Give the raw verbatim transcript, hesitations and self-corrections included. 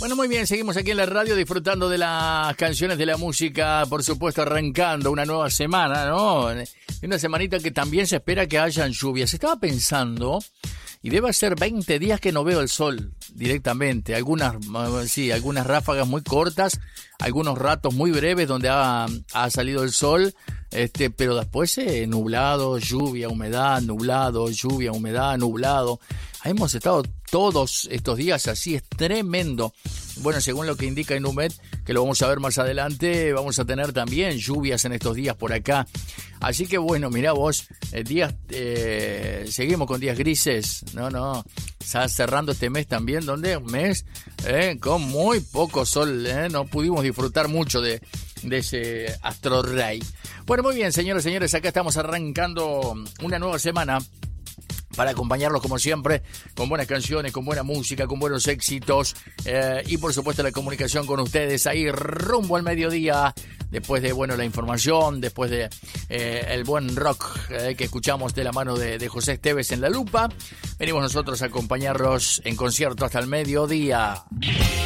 Bueno, muy bien, seguimos aquí en la radio disfrutando de las canciones, de la música, por supuesto arrancando una nueva semana, ¿no? Una semanita que también se espera que hayan lluvias. Estaba pensando, y debe ser veinte días que no veo el sol directamente, algunas, sí, algunas ráfagas muy cortas, algunos ratos muy breves donde ha, ha salido el sol, este, pero después eh, nublado, lluvia, humedad, nublado, lluvia, humedad, nublado. Hemos estado todos estos días así, es tremendo. Bueno, según lo que indica Inumet, que lo vamos a ver más adelante, vamos a tener también lluvias en estos días por acá. Así que bueno, mirá vos, eh, días, eh, seguimos con días grises, no, no, está cerrando este mes también, donde un mes eh, con muy poco sol, eh, no pudimos disfrutar mucho de, de ese astro rey. Bueno, muy bien, señores, señores, acá estamos arrancando una nueva semana para acompañarlos como siempre, con buenas canciones, con buena música, con buenos éxitos eh, y por supuesto la comunicación con ustedes ahí rumbo al mediodía, después de bueno la información, después de eh, el buen rock eh, que escuchamos de la mano de, de José Esteves en La Lupa. Venimos nosotros a acompañarlos en concierto hasta el mediodía.